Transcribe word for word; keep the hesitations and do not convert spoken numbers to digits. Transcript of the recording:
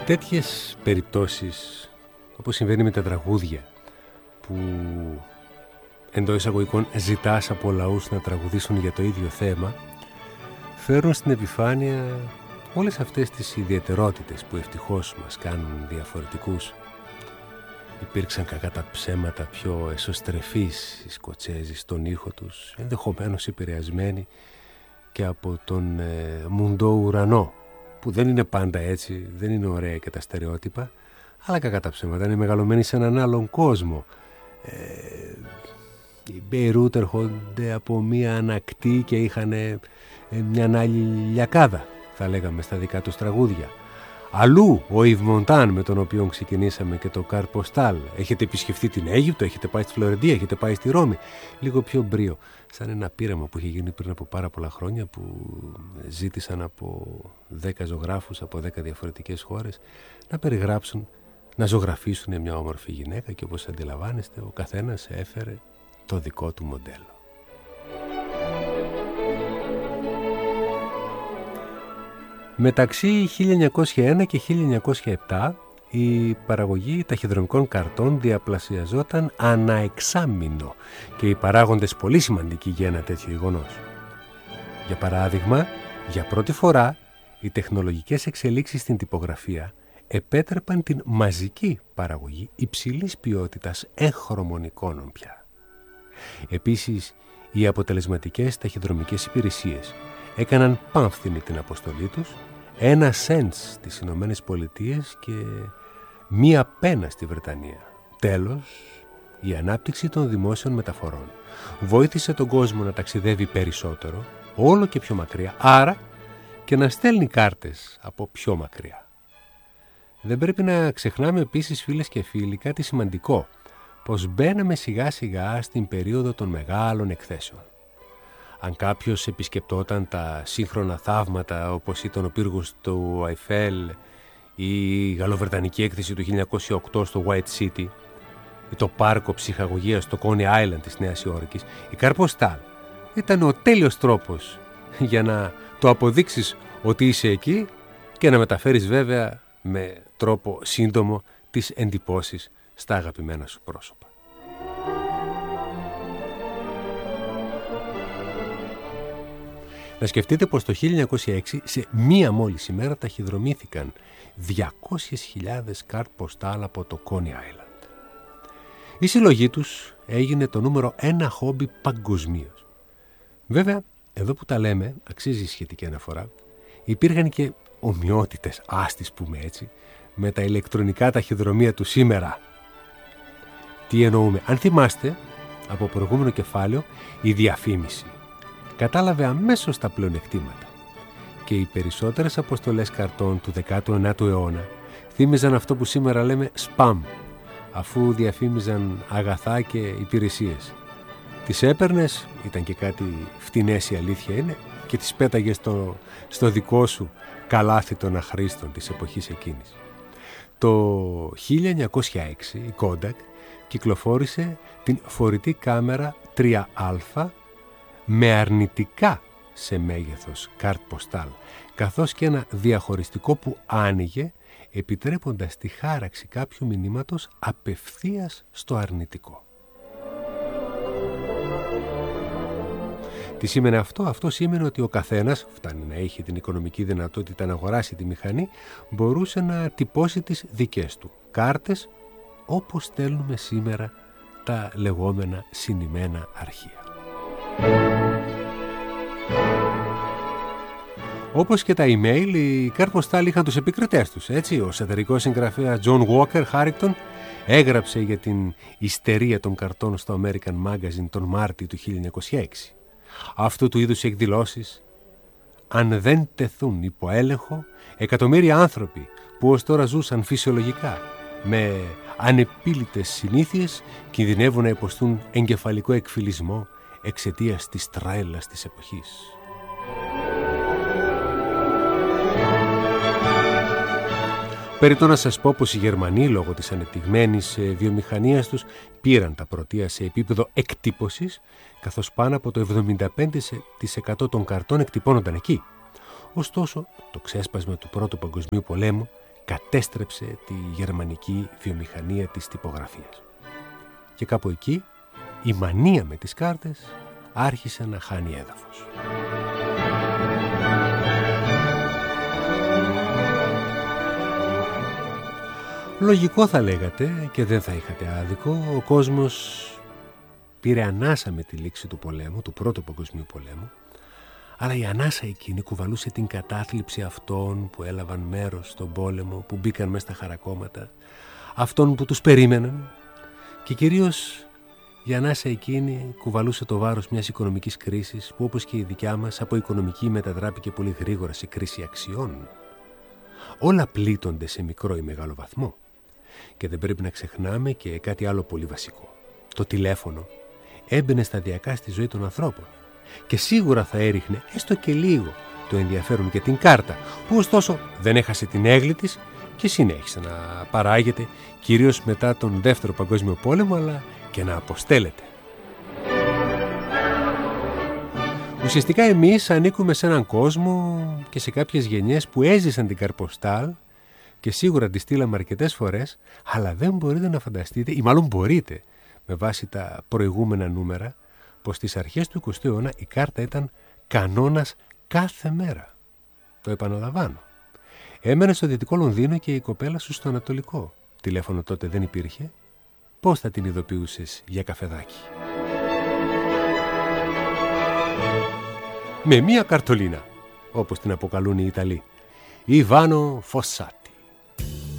Τέτοιες περιπτώσεις, όπως συμβαίνει με τα τραγούδια, που εντός εισαγωγικών ζητάς από λαούς να τραγουδήσουν για το ίδιο θέμα, φέρουν στην επιφάνεια όλες αυτές τις ιδιαιτερότητες που ευτυχώς μας κάνουν διαφορετικούς. Υπήρξαν κακά τα ψέματα πιο εσωστρεφείς οι Σκοτσέζοι στον ήχο τους, ενδεχομένως επηρεασμένοι και από τον ε, μουντό ουρανό, που δεν είναι πάντα έτσι, δεν είναι ωραία και τα στερεότυπα, αλλά κακά τα ψέματα είναι μεγαλωμένοι σε έναν άλλον κόσμο. Ε, οι Μπεϊρούτ έρχονται από μία ανακτή και είχαν ε, μια άλλη λιακάδα, θα λέγαμε, στα δικά τους τραγούδια. Αλλού ο Ιβ Μοντάν, με τον οποίο ξεκινήσαμε, και το Καρ Ποστάλ. Έχετε επισκεφτεί την Αίγυπτο, έχετε πάει στη Φλωρεντία, έχετε πάει στη Ρώμη. Λίγο πιο μπρίο, σαν ένα πείραμα που είχε γίνει πριν από πάρα πολλά χρόνια, που ζήτησαν από δέκα ζωγράφους από δέκα διαφορετικές χώρες να περιγράψουν, να ζωγραφίσουν μια όμορφη γυναίκα, και όπως αντιλαμβάνεστε ο καθένας έφερε το δικό του μοντέλο. Μεταξύ χίλια εννιακόσια ένα και χίλια εννιακόσια επτά η παραγωγή ταχυδρομικών καρτών διαπλασιαζόταν ανά εξάμηνο και οι παράγοντες πολύ σημαντικοί για ένα τέτοιο γεγονός. Για παράδειγμα, για πρώτη φορά οι τεχνολογικές εξελίξεις στην τυπογραφία επέτρεπαν την μαζική παραγωγή υψηλής ποιότητας έγχρωμων εικόνων πια. Επίσης, οι αποτελεσματικές ταχυδρομικές υπηρεσίες έκαναν πάμφθινη την αποστολή τους, ένα σέντς στις Ηνωμένες Πολιτείες και μία πένα στη Βρετανία. Τέλος, η ανάπτυξη των δημόσιων μεταφορών βοήθησε τον κόσμο να ταξιδεύει περισσότερο, όλο και πιο μακριά, άρα και να στέλνει κάρτες από πιο μακριά. Δεν πρέπει να ξεχνάμε επίσης, φίλες και φίλοι, κάτι σημαντικό, πως μπαίναμε σιγά σιγά στην περίοδο των μεγάλων εκθέσεων. Αν κάποιος επισκεπτόταν τα σύγχρονα θαύματα, όπως ήταν ο πύργος του Αϊφέλ ή η γαλλοβρετανική έκθεση του χίλια εννιακόσια οκτώ στο White City ή το πάρκο ψυχαγωγίας στο Coney Island της Νέας Υόρκης, η Καρ Ποστάλ ήταν ο τέλειος τρόπος για να το αποδείξεις ότι είσαι εκεί και να μεταφέρεις βέβαια με τρόπο σύντομο τις εντυπώσεις στα αγαπημένα σου πρόσωπα. Να σκεφτείτε πως το χίλια εννιακόσια έξι σε μία μόλις ημέρα ταχυδρομήθηκαν διακόσιες χιλιάδες καρτ ποστάλ από το Coney Island. Η συλλογή τους έγινε το νούμερο ένα χόμπι παγκοσμίως. Βέβαια, εδώ που τα λέμε, αξίζει σχετική αναφορά, υπήρχαν και ομοιότητες, ας τις πούμε έτσι, με τα ηλεκτρονικά ταχυδρομεία του σήμερα. Τι εννοούμε? Αν θυμάστε, από προηγούμενο κεφάλαιο, η διαφήμιση κατάλαβε αμέσως τα πλεονεκτήματα και οι περισσότερες αποστολές καρτών του δέκατου ενάτου αιώνα θύμιζαν αυτό που σήμερα λέμε spam, αφού διαφήμιζαν αγαθά και υπηρεσίες. Τις έπαιρνες, ήταν και κάτι φτηνές, η αλήθεια είναι, και τις πέταγες στο, στο δικό σου καλάθι των αχρήστων της εποχής εκείνης. Το χίλια εννιακόσια έξι η Kodak κυκλοφόρησε την φορητή κάμερα τρία α με αρνητικά σε μέγεθος καρτ ποστάλ, καθώς και ένα διαχωριστικό που άνοιγε, επιτρέποντας τη χάραξη κάποιου μηνύματος απευθείας στο αρνητικό. Τι σήμαινε αυτό? Αυτό σήμαινε ότι ο καθένας, φτάνει να είχε την οικονομική δυνατότητα να αγοράσει τη μηχανή, μπορούσε να τυπώσει τις δικές του κάρτες, όπως στέλνουμε σήμερα τα λεγόμενα συνημμένα αρχεία. Όπως και τα email, οι Καρ Ποστάλ είχαν τους επικριτές τους, έτσι. Ο σατυρικός συγγραφέας John Walker Harrington έγραψε για την ιστερία των καρτών στο American Magazine τον Μάρτιο του χίλια εννιακόσια έξι. Αυτού του είδους οι εκδηλώσεις, αν δεν τεθούν υπό έλεγχο, εκατομμύρια άνθρωποι που ως τώρα ζούσαν φυσιολογικά με ανεπίλητες συνήθειες κινδυνεύουν να υποστούν εγκεφαλικό εκφυλισμό εξαιτίας της τρέλας της εποχής. Περιττό να σας πω πως οι Γερμανοί, λόγω της ανεπτυγμένης βιομηχανίας τους, πήραν τα πρωτεία σε επίπεδο εκτύπωσης, καθώς πάνω από το εβδομήντα πέντε τοις εκατό των καρτών εκτυπώνονταν εκεί. Ωστόσο, το ξέσπασμα του Πρώτου Παγκοσμίου Πολέμου κατέστρεψε τη γερμανική βιομηχανία της τυπογραφίας. Και κάπου εκεί η μανία με τις κάρτες άρχισε να χάνει έδαφος. Λογικό θα λέγατε και δεν θα είχατε άδικο, ο κόσμος πήρε ανάσα με τη λήξη του πολέμου, του Πρώτου Παγκοσμίου Πολέμου, αλλά η ανάσα εκείνη κουβαλούσε την κατάθλιψη αυτών που έλαβαν μέρος στον πόλεμο, που μπήκαν μέσα στα χαρακόμματα, αυτών που τους περίμεναν, και κυρίως η ανάσα εκείνη κουβαλούσε το βάρος μιας οικονομικής κρίσης που, όπως και η δικιά μας, από οικονομική μετατράπηκε πολύ γρήγορα σε κρίση αξιών. Όλα πλήττονται σε μικρό ή μεγάλο βαθμό. Και δεν πρέπει να ξεχνάμε και κάτι άλλο πολύ βασικό. Το τηλέφωνο έμπαινε σταδιακά στη ζωή των ανθρώπων και σίγουρα θα έριχνε έστω και λίγο το ενδιαφέρον και την κάρτα, που ωστόσο δεν έχασε την έγκλη της και συνέχισε να παράγεται, κυρίως μετά τον Δεύτερο Παγκόσμιο Πόλεμο, αλλά και να αποστέλλεται. Ουσιαστικά εμείς ανήκουμε σε έναν κόσμο και σε κάποιες γενιές που έζησαν την καρποστάλ και σίγουρα τη στείλαμε αρκετές φορές, αλλά δεν μπορείτε να φανταστείτε, ή μάλλον μπορείτε με βάση τα προηγούμενα νούμερα, πως στις αρχές του εικοστού αιώνα η κάρτα ήταν κανόνας κάθε μέρα. Το επαναλαμβάνω. Έμενε στο δυτικό Λονδίνο και η κοπέλα σου στο ανατολικό. Τηλέφωνο τότε δεν υπήρχε. Πώς θα την ειδοποιούσες για καφεδάκι? Με μία καρτολίνα, όπως την αποκαλούν οι Ιταλοί. Ιβάνο Φωσάτ.